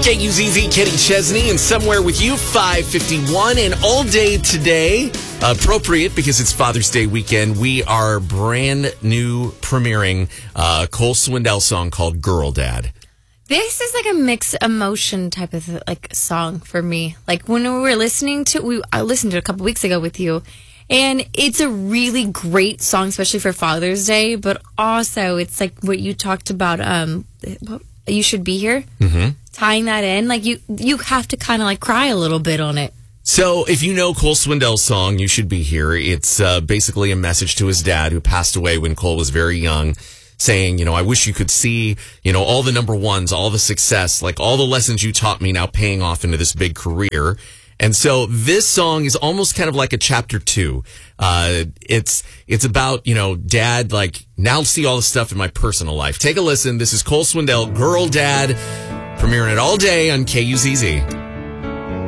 KUZZ, Kenny Chesney, and Somewhere With You, 5:51, and all day today, appropriate because it's Father's Day weekend, we are brand new premiering Cole Swindell song called Girl Dad. This is like a mixed emotion type of song for me. Like when we were listening to, I listened to it a couple weeks ago with you, and it's a really great song, especially for Father's Day. But also, it's like what you talked about. You Should Be Here. Mm-hmm. Tying that in, like you have to kind of like cry a little bit on it. So if you know Cole Swindell's song, You Should Be Here, it's basically a message to his dad who passed away when Cole was very young, saying, I wish you could see, all the number ones, all the success, like all the lessons you taught me now paying off into this big career. And so this song is almost kind of like a chapter 2. It's about, dad, like now see all the stuff in my personal life. Take a listen. This is Cole Swindell, Girl Dad, premiering it all day on KUZZ.